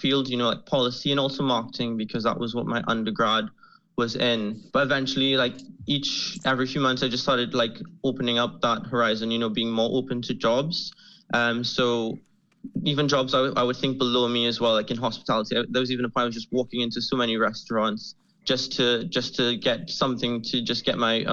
field, like policy and also marketing, because that was what my undergrad was in. But eventually, like every few months, I just started like opening up that horizon, being more open to jobs. So even jobs I would think below me as well, like in hospitality. There was even a point I was just walking into so many restaurants just to get something to just get my